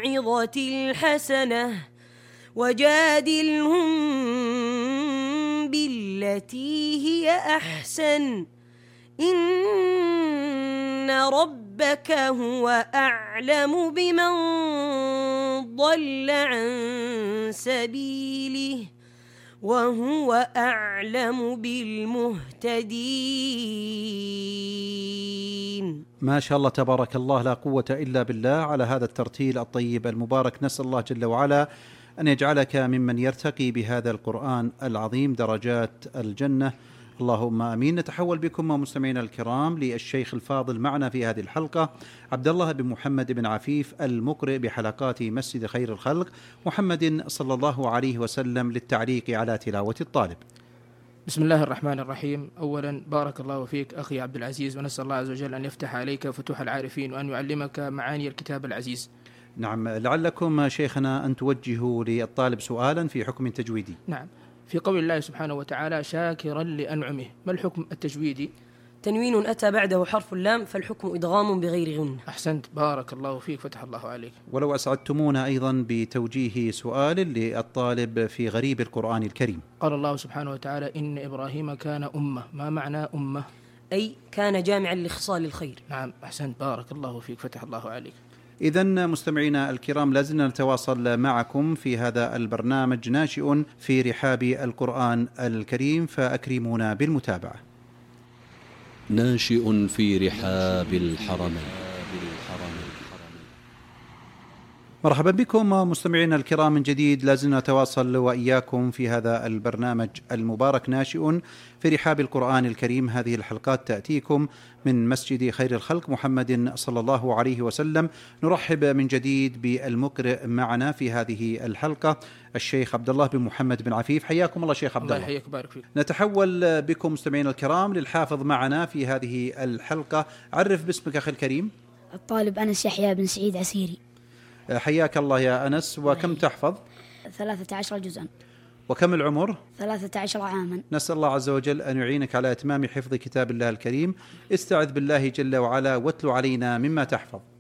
بالموعظة الحسنة وجادلهم بالتي هي أحسن إن ربك هو أعلم بمن ضل عن سبيله وهو أعلم بالمهتدين. ما شاء الله تبارك الله، لا قوة إلا بالله على هذا الترتيل الطيب المبارك. نسأل الله جل وعلا أن يجعلك ممن يرتقي بهذا القرآن العظيم درجات الجنة، اللهم آمين. نتحول بكم مستمعينا الكرام للشيخ الفاضل معنا في هذه الحلقة، عبد الله بن محمد بن عفيف، المقرئ بحلقات مسجد خير الخلق محمد صلى الله عليه وسلم، للتعليق على تلاوة الطالب. بسم الله الرحمن الرحيم. أولا بارك الله فيك أخي عبد العزيز، ونسأل الله عز وجل أن يفتح عليك فتوح العارفين وأن يعلمك معاني الكتاب العزيز. نعم، لعلكم شيخنا أن توجهوا للطالب سؤالا في حكم تجويدي. نعم، في قول الله سبحانه وتعالى شاكرا لأنعمه، ما الحكم التجويدي؟ تنوين أتى بعده حرف اللام فالحكم إدغام بغير غنة. أحسنت، بارك الله فيك، فتح الله عليك. ولو أسعدتمونا أيضا بتوجيه سؤال للطالب في غريب القرآن الكريم. قال الله سبحانه وتعالى إن إبراهيم كان أمة، ما معنى أمة؟ أي كان جامعا لخصال الخير. نعم أحسنت، بارك الله فيك، فتح الله عليك. إذن مستمعينا الكرام، لازلنا نتواصل معكم في هذا البرنامج ناشئ في رحاب القرآن الكريم، فأكرمونا بالمتابعة. ناشئ في رحاب الحرمين. مرحبا بكم مستمعينا الكرام من جديد. لازلنا نتواصل وإياكم في هذا البرنامج المبارك ناشئ في رحاب القرآن الكريم. هذه الحلقات تأتيكم من مسجد خير الخلق محمد صلى الله عليه وسلم. نرحب من جديد بالمقرئ معنا في هذه الحلقة الشيخ عبد الله بن محمد بن عفيف. حياكم الله شيخ عبد الله. الله يحييك، بارك فيك. نتحول بكم مستمعينا الكرام للحافظ معنا في هذه الحلقة. عرف باسمك أخي الكريم. الطالب أنس يحيى بن سعيد عسيري. حياك الله يا أنس. وكم تحفظ؟ 13 جزءا. وكم العمر؟ 13 عاما. نسأل الله عز وجل أن يعينك على إتمام حفظ كتاب الله الكريم. استعذ بالله جل وعلا واتل علينا مما تحفظ.